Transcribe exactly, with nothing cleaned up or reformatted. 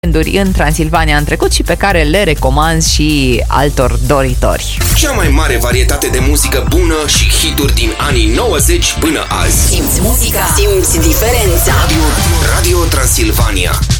în Transilvania în trecut și pe care le recomand și altor doritori. Cea mai mare varietate de muzică bună și hituri din anii nouăzeci până azi. Simți muzica, simți diferența. Radio, Radio Transilvania.